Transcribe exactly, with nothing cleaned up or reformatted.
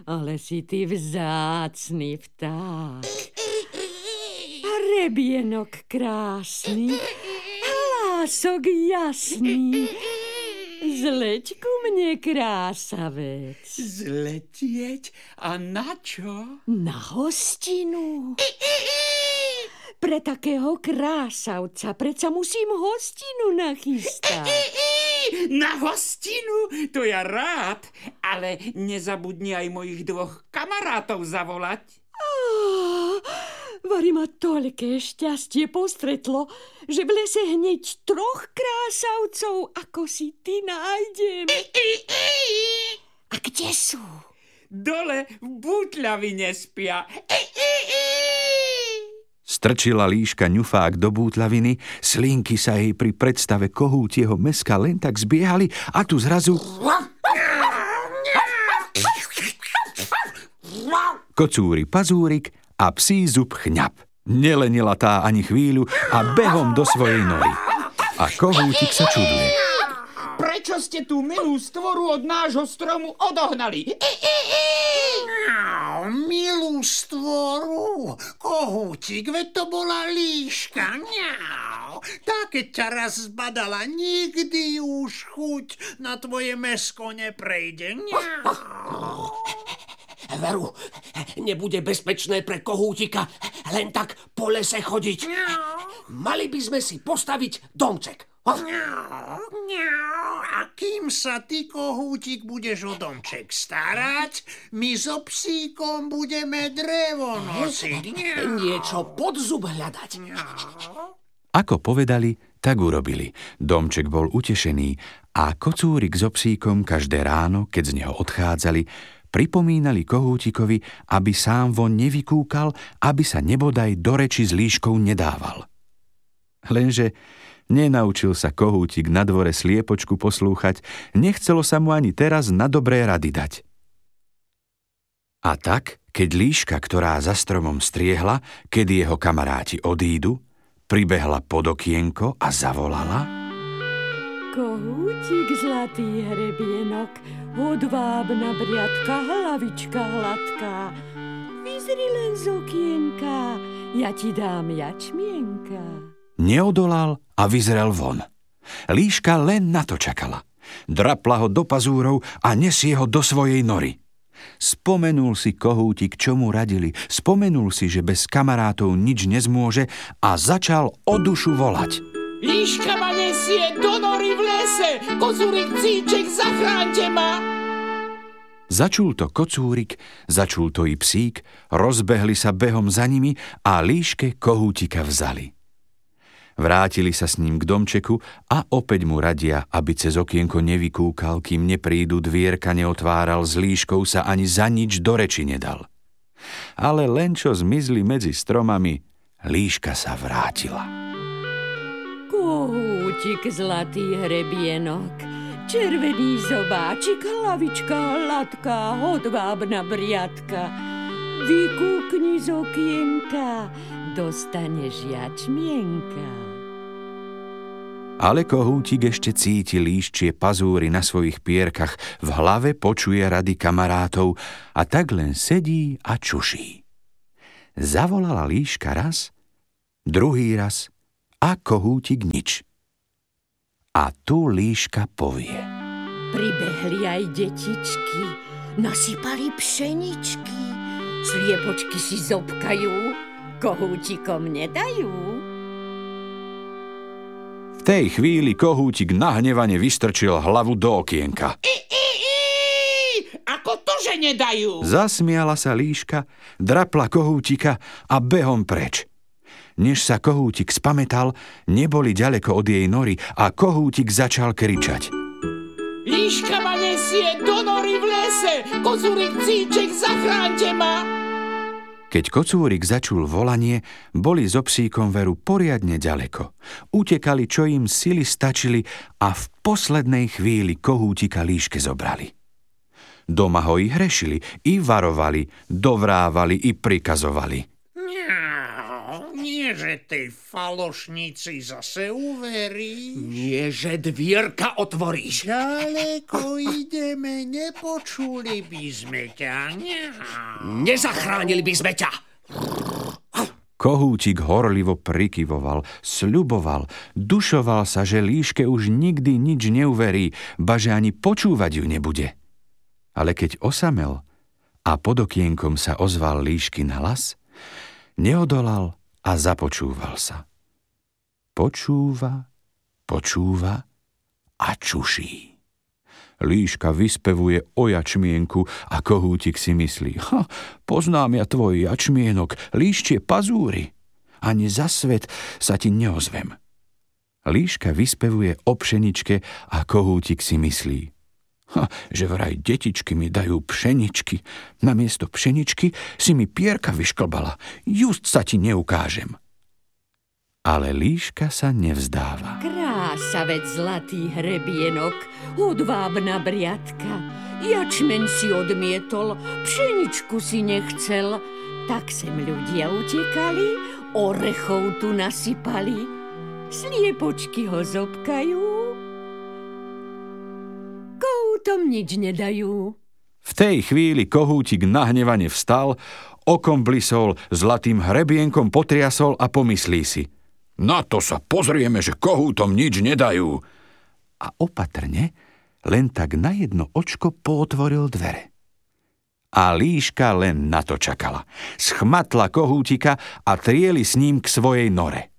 ale si ty vzácny vták. Hrebienok krásny, hlások jasný. Zleť ku mne, krásavec. Zletieť? A na čo? Na hostinu. Pre takého krásavca predsa musím hostinu nachystať. Na hostinu? To ja rád. Ale nezabudni aj mojich dvoch kamarátov zavolať. Oh, vari ma toľké šťastie postretlo, že v lese hneď troch krásavcov, ako si ty, nájdem. A kde sú? Dole v bútľavine spia. Strčila líška ňufák do bútľaviny, slinky sa jej pri predstave kohútieho mäska len tak zbiehali a tu zrazu... Kocúri pazúrik a psí zub chňap. Nelenila tá ani chvíľu a behom do svojej nory. A kohútik sa čuduje. Prečo ste tú milú stvoru od nášho stromu odohnali? Milú stvoru? Kohútik, veď to bola líška. Tá, keď ťa raz zbadala, nikdy už chuť na tvoje mäsko neprejde. Veru, nebude bezpečné pre kohútika len tak po lese chodiť. Mali by sme si postaviť domček. A kým sa ty, kohútik, budeš o domček starať, my so psíkom budeme drevo nosiť. Niečo pod zub hľadať. Ako povedali, tak urobili. Domček bol utešený a kocúrik so psíkom každé ráno, keď z neho odchádzali, pripomínali kohútikovi, aby sám von nevykúkal, aby sa nebodaj do reči s líškou nedával. Lenže nenaučil sa kohútik na dvore sliepočku poslúchať, nechcelo sa mu ani teraz na dobré rady dať. A tak, keď líška, ktorá za stromom striehla, kedy jeho kamaráti odídu, pribehla pod okienko a zavolala: Kohútik, zlatý hrebienok, hodvábna briadka, hlavička hladká, vyzri len z okienka, ja ti dám jačmienka. Neodolal a vyzrel von. Líška len na to čakala. Drapla ho do pazúrov a nesie ho do svojej nory. Spomenul si kohútik, čo mu radili, spomenul si, že bez kamarátov nič nezmôže a začal o dušu volať. Líška ma nesie do nory v lese, kocúrik, psíček, zachránte ma! Začul to kocúrik, začul to i psík, rozbehli sa behom za nimi a líške kohútika vzali. Vrátili sa s ním k domčeku a opäť mu radia, aby cez okienko nevykúkal, kým neprídu, dvierka neotváral, s líškou sa ani za nič do reči nedal. Ale len čo zmizli medzi stromami, líška sa vrátila. Kohútik, zlatý hrebienok, červený zobáčik, hlavička hladká, hodvábna briadka, vykúkni z okienka, dostaneš jačmienka. Ale kohútik ešte cíti líščie pazúry na svojich pierkach, v hlave počuje rady kamarátov a tak len sedí a čuší. Zavolala líška raz, druhý raz a kohútik nič. A tu líška povie: Pribehli aj detičky, nasypali pšeničky, sliepočky si zobkajú, kohútikom nedajú. V tej chvíli kohútik nahnevane vystrčil hlavu do okienka. I, i, i! Ako to, že nedajú? Zasmiala sa líška, drapla kohútika a behom preč. Než sa kohútik spamätal, neboli ďaleko od jej nory a kohútik začal kričať: Líška ma nesie do nory v lese, kocúrik, psíček, zachránte ma! Keď kocúrik začul volanie, boli so psíkom veru poriadne ďaleko. Utekali, čo im sily stačili a v poslednej chvíli kohútika líške zobrali. Doma ho i hrešili, i varovali, dovrávali, i prikazovali. Nie, že že tej falošnici zase uveríš? Nie, že dvierka otvoríš. Ďaleko ideme, nepočuli by sme ťa. Nezachránili by sme ťa. Kohútik horlivo prikyvoval, sľuboval, dušoval sa, že líške už nikdy nič neuverí, ba že ani počúvať ju nebude. Ale keď osamel a pod okienkom sa ozval líškin hlas, neodolal a započúval sa. Počúva, počúva a čuší. Líška vyspevuje o jačmienku a kohútik si myslí: ha, poznám ja tvoj jačmienok, líščie pazúry. Ani za svet sa ti neozvem. Líška vyspevuje o pšeničke a kohútik si myslí: ha, že vraj detičky mi dajú pšeničky. Namiesto pšeničky si mi pierka vyšklbala. Just sa ti neukážem. Ale líška sa nevzdáva. Krásavec zlatý hrebienok, hodvábna briadka. Jačmeň si odmietol, pšeničku si nechcel. Tak sem ľudia utekali, orechov tu nasypali. Sliepočky ho zobkajú, kohútom nič nedajú. V tej chvíli kohútik nahnevane vstal, okom blisol, zlatým hrebienkom potriasol a pomyslí si: na to sa pozrieme, že kohútom nič nedajú. A opatrne, len tak na jedno očko pootvoril dvere. A líška len na to čakala. Schmatla kohútika a trieli s ním k svojej nore.